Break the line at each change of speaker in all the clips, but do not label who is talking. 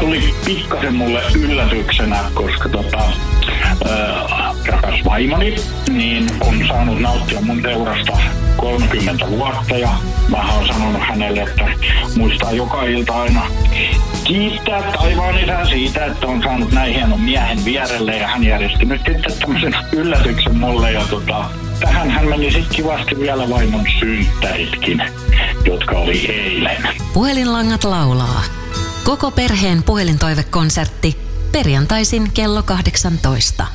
tuli pikkasen mulle yllätyksenä, koska rakas vaimoni niin on saanut nauttia mun seurasta 30 vuotta ja mä oon sanonut hänelle, että muistaa joka ilta aina kiittää taivaan isän siitä, että on saanut näin hienon miehen vierelle ja hän järjesti nyt sitten tämmöisen yllätyksen mulle ja tähän hän meni sitten kivasti vielä vaimon synttäritkin, jotka oli eilen.
Puhelinlangat laulaa. Koko perheen puhelintoivekonsertti perjantaisin kello 18.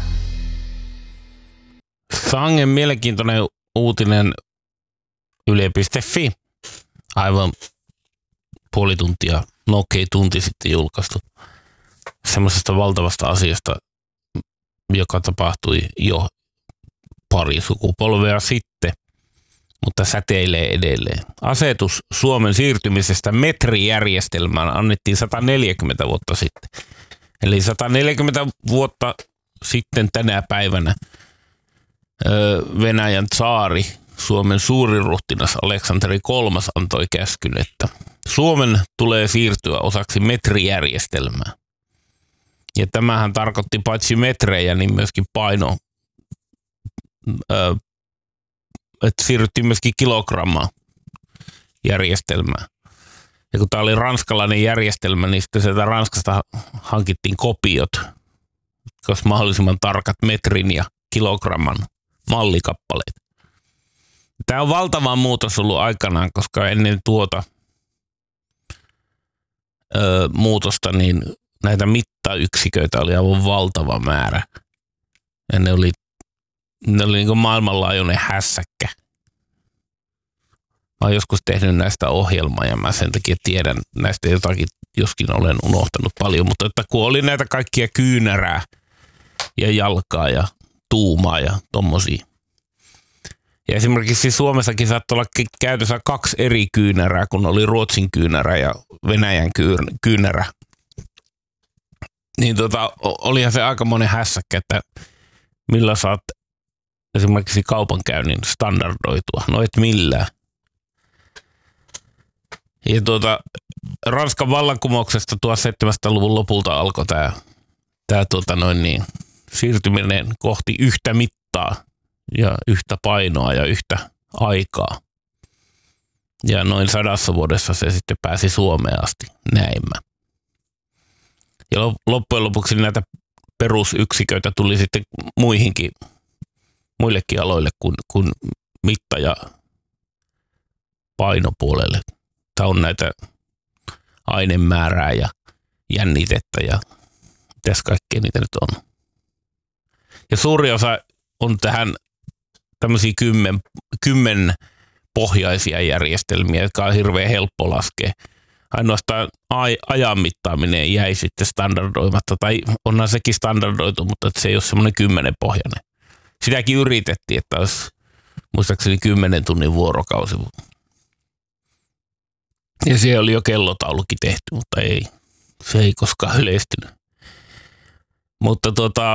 Sangen mielenkiintoinen uutinen Yle.fi. Aivan puoli tuntia, tunti sitten julkaistu. Semmoisesta valtavasta asiasta, joka tapahtui jo pari sukupolvea sitten, mutta säteilee edelleen. Asetus Suomen siirtymisestä metrijärjestelmään annettiin 140 vuotta sitten. Eli 140 vuotta sitten tänä päivänä Venäjän tsaari, Suomen suuriruhtinas Aleksanteri III antoi käskyn, että Suomen tulee siirtyä osaksi metrijärjestelmää. Ja tämähän tarkoitti paitsi metrejä, niin myöskin paino, että siirryttiin myöskin kilogrammaa järjestelmää. Ja kun tämä oli ranskalainen järjestelmä, niin sitten sieltä Ranskasta hankittiin kopiot, koska mahdollisimman tarkat metrin ja kilogramman mallikappaleet. Tämä on valtava muutos ollut aikanaan, koska ennen tuota muutosta niin näitä mittayksiköitä oli aivan valtava määrä. Ja ne oli niin kuin maailmanlaajuinen hässäkkä. Mä oon joskus tehnyt näistä ohjelmaa ja mä sen takia tiedän näistä jotakin, joskin olen unohtanut paljon. Mutta että kun oli näitä kaikkia kyynärää ja jalkaa ja tuumaa ja tommosia. Ja esimerkiksi Suomessakin saattoi olla käytössä 2 eri kyynärää, kun oli Ruotsin kyynärä ja Venäjän kyynärä. Niin olihan se aikamoinen hässäkkä, että millä saat esimerkiksi kaupankäynnin standardoitua. No et millään. Ja Ranskan vallankumouksesta 1700-luvun lopulta alkoi tämä siirtyminen kohti yhtä mittaa ja yhtä painoa ja yhtä aikaa. Ja noin 100 vuodessa se sitten pääsi Suomeen asti näimmä. Ja loppujen lopuksi näitä perusyksiköitä tuli sitten muillekin aloille kuin mitta- ja painopuolelle. Tämä on näitä ainemäärää ja jännitettä ja mitäs kaikkea niitä nyt on. Ja suuri osa on tähän tämmöisiä 10 pohjaisia järjestelmiä, jotka on hirveän helppo laskea. Ainoastaan ajan mittaaminen jäi sitten standardoimatta, tai onhan sekin standardoitu, mutta se ei ole semmoinen 10-pohjainen. Sitäkin yritettiin, että olisi muistaakseni 10 tunnin vuorokausi. Ja siellä oli jo kellotaulukin tehty, mutta ei. Se ei koskaan yleistynyt. Mutta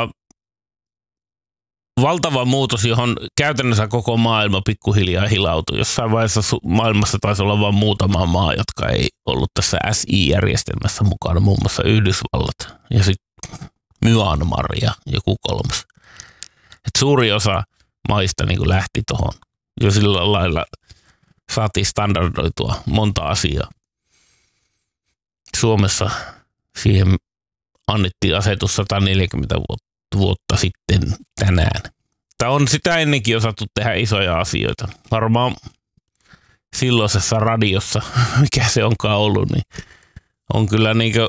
valtava muutos, johon käytännössä koko maailma pikkuhiljaa hilautui. Jossain vaiheessa maailmassa taisi olla vain muutama maa, jotka ei ollut tässä SI-järjestelmässä mukana, muun muassa Yhdysvallat ja sitten Myanmar ja joku 3. Et suuri osa maista niin kuin lähti tuohon. Jo sillä lailla saatiin standardoitua monta asiaa. Suomessa siihen annettiin asetus 140 vuotta sitten tänään. Tämä on sitä ennenkin osattu tehdä isoja asioita. Varmaan silloisessa radiossa, mikä se onkaan ollut, niin on kyllä niinkö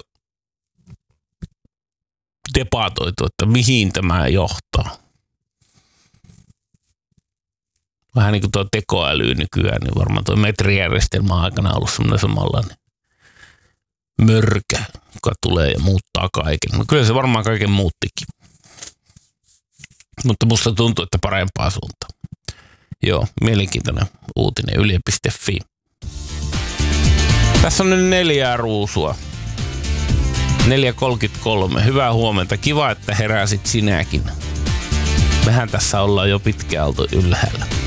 debatoitu, että mihin tämä johtaa. Vähän niin kuin tuo tekoäly nykyään, niin varmaan tuo metrijärjestelmä on aikana ollut semmoinen samanlainen mörkä, joka tulee ja muuttaa kaiken. No kyllä se varmaan kaiken muuttikin. Mutta musta tuntuu, että parempaa suuntaan. Joo, mielenkiintoinen uutinen Yle.fi. Tässä on nyt 4 ruusua. 4.33. Hyvää huomenta. Kiva, että heräsit sinäkin. Mehän tässä ollaan jo pitkään oltu ylhäällä.